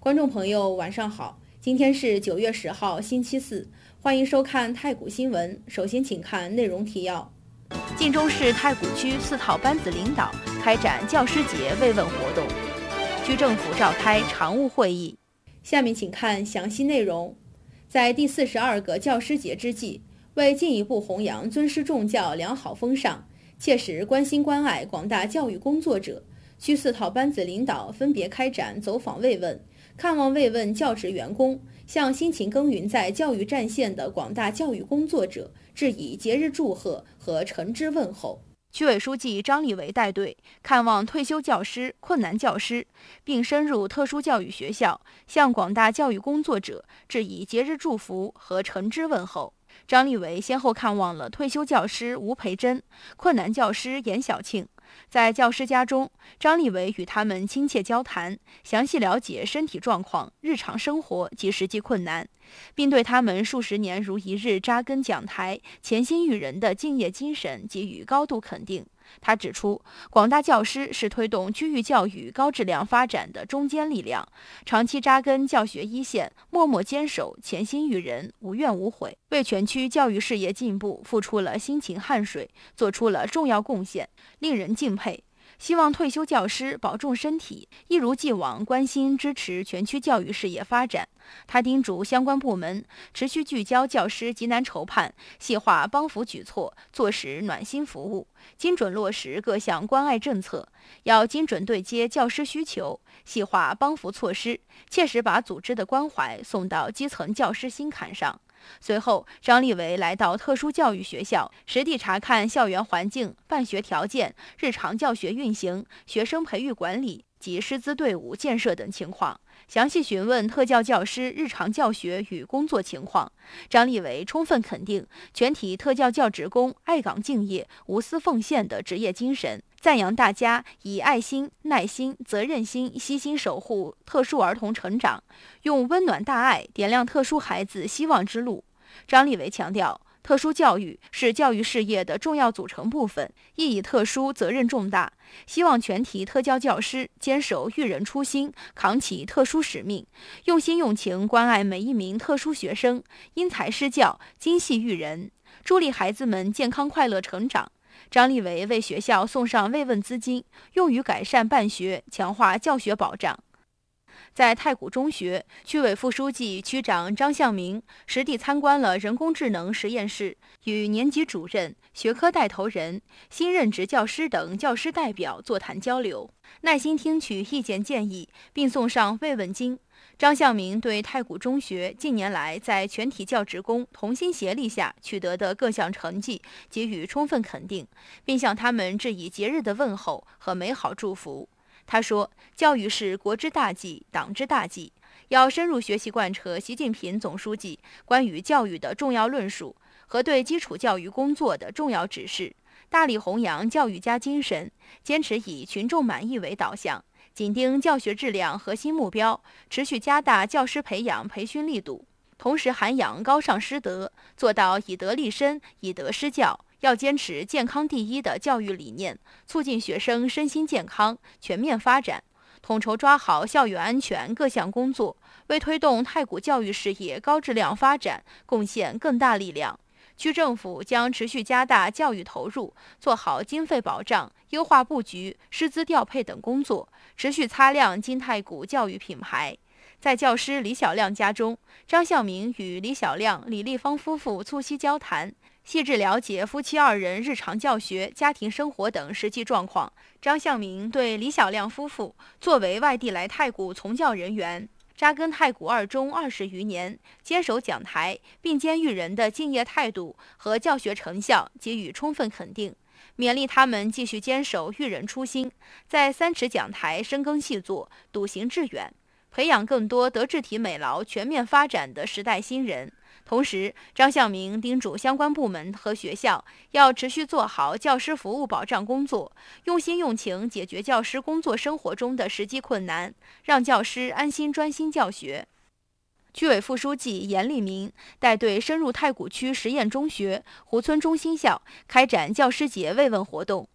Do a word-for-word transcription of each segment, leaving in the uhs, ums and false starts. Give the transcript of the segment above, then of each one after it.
观众朋友，晚上好，今天是九月十号，星期四，欢迎收看太谷新闻。首先，请看内容提要。 晋中市太谷区四套班子领导开展教师节慰问活动，区政府召开常务会议。 下面请看详细内容。在第四十二个教师节之际，为进一步弘扬尊师重教良好风尚，切实关心关爱广大教育工作者，区四套班子领导分别开展走访慰问、看望慰问教职员工，向辛勤耕耘在教育战线的广大教育工作者致以节日祝贺和诚挚问候。 区委书记张立伟带队看望退休教师、困难教师，并深入特殊教育学校，向广大教育工作者致以节日祝福和诚挚问候。张立伟先后看望了退休教师吴培珍、困难教师严小庆。在教师家中，张立伟与他们亲切交谈，详细了解身体状况、日常生活及实际困难，并对他们数十年如一日扎根讲台、潜心育人的敬业精神给予高度肯定。他指出，广大教师是推动区域教育高质量发展的中坚力量，长期扎根教学一线，默默坚守，潜心育人，无怨无悔，为全区教育事业进步付出了辛勤汗水，做出了重要贡献，令人敬佩。希望退休教师保重身体，一如既往关心支持全区教育事业发展。他叮嘱相关部门持续聚焦教师急难愁盼，细化帮扶举措，做实暖心服务，精准落实各项关爱政策，要精准对接教师需求，细化帮扶措施，切实把组织的关怀送到基层教师心坎上。随后，张立伟来到特殊教育学校，实地查看校园环境、办学条件、日常教学运行、学生培育管理及师资队伍建设等情况，详细询问特教教师日常教学与工作情况。张立伟充分肯定全体特教教职工爱岗敬业、无私奉献的职业精神，赞扬大家以爱心、耐心、责任心悉心守护特殊儿童成长，用温暖大爱点亮特殊孩子希望之路。张立伟强调，特殊教育是教育事业的重要组成部分，意义特殊，责任重大。希望全体特教教师坚守育人初心，扛起特殊使命，用心用情关爱每一名特殊学生，因材施教，精细育人，助力孩子们健康快乐成长。张立伟为学校送上慰问资金，用于改善办学，强化教学保障。在太谷中学，区委副书记、区长张向明实地参观了人工智能实验室，与年级主任、学科带头人、新任职教师等教师代表座谈交流，耐心听取意见建议，并送上慰问金。张向明对太谷中学近年来在全体教职工同心协力下取得的各项成绩给予充分肯定，并向他们致以节日的问候和美好祝福。他说，教育是国之大计，党之大计，要深入学习贯彻习近平总书记关于教育的重要论述和对基础教育工作的重要指示，大力弘扬教育家精神，坚持以群众满意为导向，紧盯教学质量核心目标，持续加大教师培养培训力度，同时涵养高尚师德，做到以德立身，以德施教。要坚持健康第一的教育理念，促进学生身心健康全面发展，统筹抓好校园安全各项工作，为推动太谷教育事业高质量发展贡献更大力量。区政府将持续加大教育投入，做好经费保障、优化布局、师资调配等工作，持续擦亮金太谷教育品牌。在教师李小亮家中，张向明与李小亮、李丽芳夫妇促膝交谈，细致了解夫妻二人日常教学、家庭生活等实际状况。张向明对李小亮夫妇作为外地来太谷从教人员，扎根太谷二中二十余年，坚守讲台、并肩育人的敬业态度和教学成效给予充分肯定，勉励他们继续坚守育人初心，在三尺讲台深耕细作，笃行致远，培养更多德智体美劳全面发展的时代新人。同时，张向明叮嘱相关部门和学校要持续做好教师服务保障工作，用心用情解决教师工作生活中的实际困难，让教师安心专心教学。区委副书记严立民带队深入太谷区实验中学、湖村中心校，开展教师节慰问活动，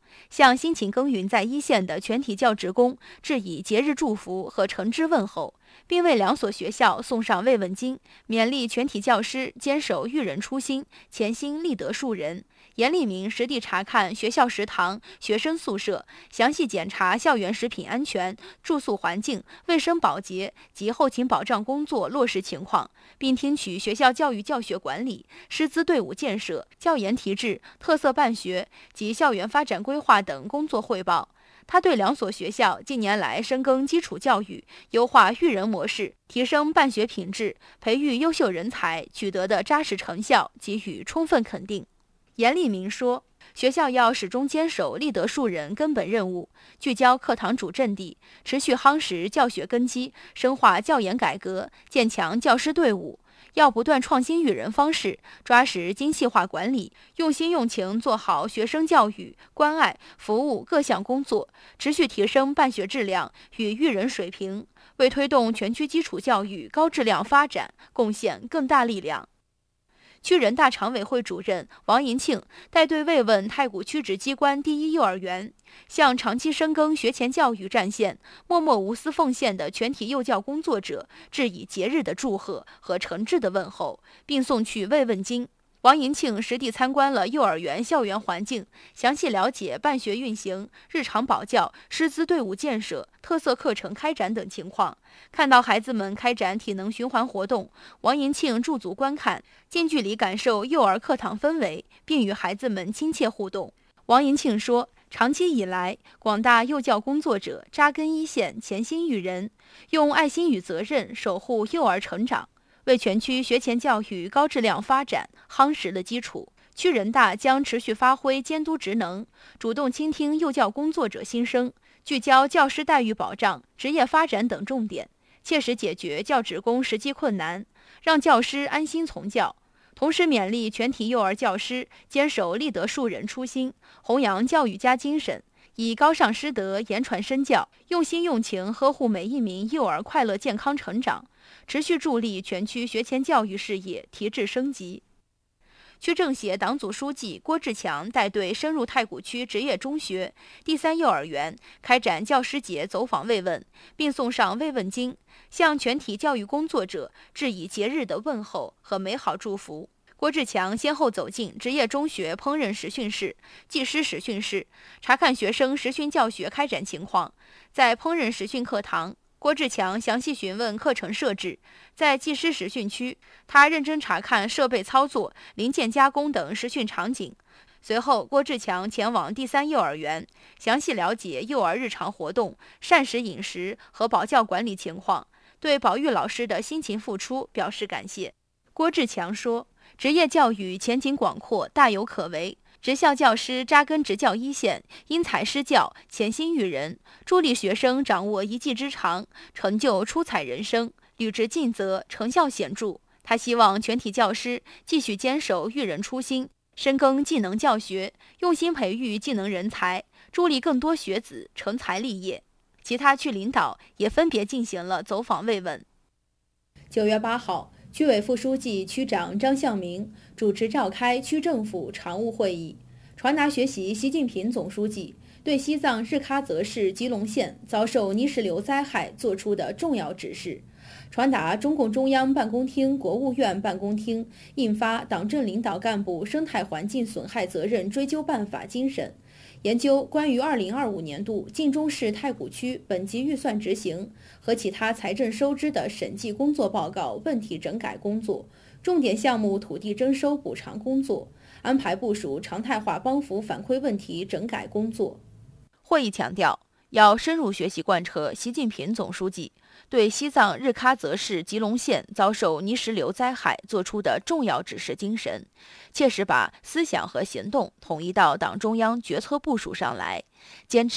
向辛勤耕耘在一线的全体教职工致以节日祝福和诚挚问候，并为两所学校送上慰问金，勉励全体教师坚守育人初心，潜心立德树人。严立明实地查看学校食堂、学生宿舍，详细检查校园食品安全、住宿环境、卫生保洁及后勤保障工作落实情况，并听取学校教育教学管理、师资队伍建设、教研提质、特色办学及校园发展规划等工作汇报。他对两所学校近年来深耕基础教育、优化育人模式、提升办学品质、培育优秀人才取得的扎实成效给予充分肯定。严立明说，学校要始终坚守立德树人根本任务，聚焦课堂主阵地，持续夯实教学根基，深化教研改革，建强教师队伍。要不断创新育人方式，抓实精细化管理，用心用情做好学生教育、关爱、服务各项工作，持续提升办学质量与育人水平，为推动全区基础教育高质量发展贡献更大力量。区人大常委会主任王银庆带队慰问太谷区直机关第一幼儿园，向长期深耕学前教育战线、默默无私奉献的全体幼教工作者致以节日的祝贺和诚挚的问候，并送去慰问金。王银庆实地参观了幼儿园校园环境，详细了解办学运行、日常保教、师资队伍建设、特色课程开展等情况。看到孩子们开展体能循环活动，王银庆驻足观看，近距离感受幼儿课堂氛围，并与孩子们亲切互动。王银庆说，长期以来，广大幼教工作者扎根一线，潜心育人，用爱心与责任守护幼儿成长，为全区学前教育高质量发展夯实了基础。区人大将持续发挥监督职能，主动倾听幼教工作者心声，聚焦教师待遇保障、职业发展等重点，切实解决教职工实际困难，让教师安心从教。同时勉励全体幼儿教师坚守立德树人初心，弘扬教育家精神，以高尚师德言传身教，用心用情呵护每一名幼儿快乐健康成长，持续助力全区学前教育事业提质升级。区政协党组书记郭志强带队深入太谷区职业中学、第三幼儿园，开展教师节走访慰问，并送上慰问金，向全体教育工作者致以节日的问候和美好祝福。郭志强先后走进职业中学烹饪实训室、技师实训室，查看学生实训教学开展情况。在烹饪实训课堂，郭志强详细询问课程设置。在技师实训区，他认真查看设备操作、零件加工等实训场景。随后，郭志强前往第三幼儿园，详细了解幼儿日常活动、膳食饮食和保教管理情况，对保育老师的辛勤付出表示感谢。郭志强说，职业教育前景广阔，大有可为。职校教师扎根职教一线，因材施教，潜心育人，助力学生掌握一技之长，成就出彩人生，履职尽责，成效显著。他希望全体教师继续坚守育人初心，深耕技能教学，用心培育技能人才，助力更多学子成才立业。其他区领导也分别进行了走访慰问。 九月八号，区委副书记、区长张向明主持召开区政府常务会议，传达学习习近平总书记对西藏日喀则市吉隆县遭受泥石流灾害作出的重要指示，传达中共中央办公厅、国务院办公厅印发《党政领导干部生态环境损害责任追究办法》精神，研究关于二零二五年度晋中市太谷区本级预算执行和其他财政收支的审计工作报告问题整改工作，重点项目土地征收补偿工作，安排部署常态化帮扶反馈问题整改工作。 会议强调，要深入学习贯彻习近平总书记对西藏日喀则市吉隆县遭受泥石流灾害作出的重要指示精神，切实把思想和行动统一到党中央决策部署上来，坚持